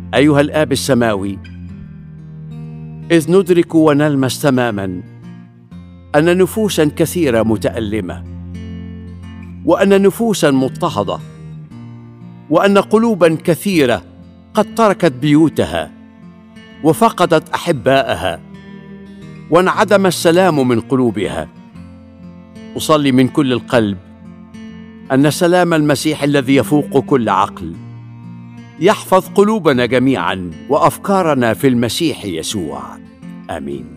أيها الآب السماوي، إذ ندرك ونلمس تماماً أن نفوساً كثيرة متألمة، وأن نفوساً مضطهدة، وأن قلوباً كثيرة قد تركت بيوتها وفقدت أحباءها وانعدم السلام من قلوبها، أصلي من كل القلب أن سلام المسيح الذي يفوق كل عقل يحفظ قلوبنا جميعاً وأفكارنا في المسيح يسوع. آمين.